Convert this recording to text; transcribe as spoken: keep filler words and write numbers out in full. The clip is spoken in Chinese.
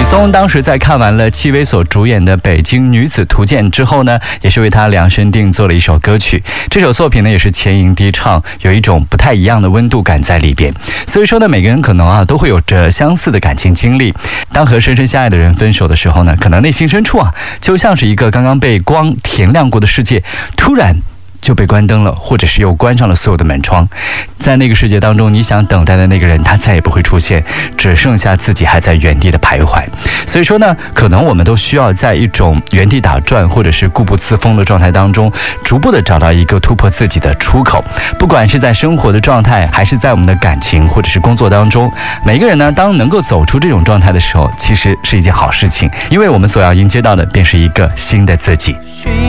松当时在看完了戚薇所主演的《北京女子图鉴》之后呢，也是为她量身定做了一首歌曲。这首作品呢，也是前吟低唱，有一种不太一样的温度感在里边。所以说呢，每个人可能啊都会有着相似的感情经历。当和深深相爱的人分手的时候呢，可能内心深处啊，就像是一个刚刚被光填亮过的世界，突然就被关灯了，或者是又关上了所有的门窗。在那个世界当中，你想等待的那个人他再也不会出现，只剩下自己还在原地的徘徊。所以说呢，可能我们都需要在一种原地打转或者是固步自封的状态当中，逐步的找到一个突破自己的出口。不管是在生活的状态，还是在我们的感情或者是工作当中，每个人呢，当能够走出这种状态的时候，其实是一件好事情，因为我们所要迎接到的便是一个新的自己。